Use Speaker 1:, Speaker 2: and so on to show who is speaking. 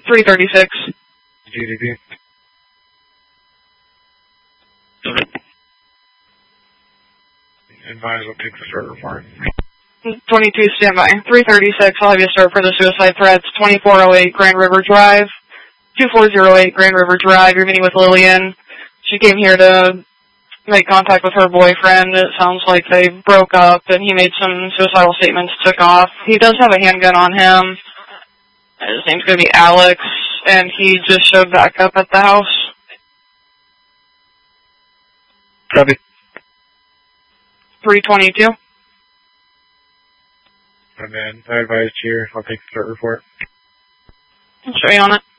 Speaker 1: 336.
Speaker 2: GDP. Advise will take the start report.
Speaker 1: 22 standby. 336, I'll have you start for the suicide threats. 2408 Grand River Drive. 2408 Grand River Drive. You're meeting with Lillian. She came here to make contact with her boyfriend. It sounds like they broke up and he made some suicidal statements, took off. He does have a handgun on him. His name's going to be Alex, and he just showed back up at the house.
Speaker 2: Copy.
Speaker 1: 322.
Speaker 2: And then I advised here, I'll take the start report.
Speaker 1: I'll show you on it.